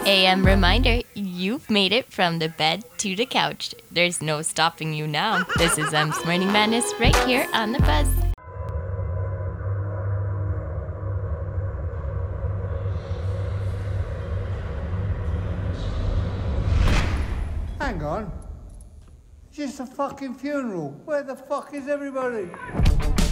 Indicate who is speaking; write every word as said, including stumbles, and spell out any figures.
Speaker 1: A M reminder, you've made it from the bed to the couch. There's no stopping you now. This is M's Morning Madness right here on The Buzz.
Speaker 2: Hang on. It's just a fucking funeral. Where the fuck is everybody?